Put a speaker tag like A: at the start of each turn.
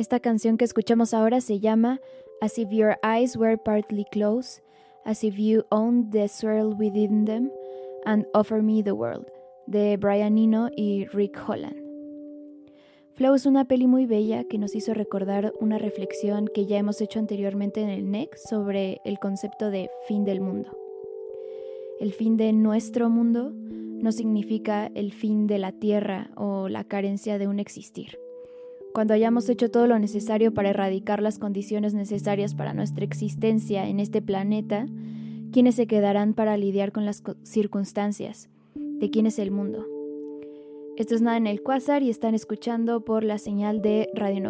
A: Esta canción que escuchamos ahora se llama As If Your Eyes Were Partly Closed, As If You Owned the Swirl Within Them, and Offer Me the World, de Brian Eno y Rick Holland. Flow es una peli muy bella que nos hizo recordar una reflexión que ya hemos hecho anteriormente en el NEC sobre el concepto de fin del mundo. El fin de nuestro mundo no significa el fin de la tierra o la carencia de un existir. Cuando hayamos hecho todo lo necesario para erradicar las condiciones necesarias para nuestra existencia en este planeta, ¿quiénes se quedarán para lidiar con las circunstancias? ¿De quién es el mundo? Esto es Nada en el Quasar y están escuchando por la señal de Radio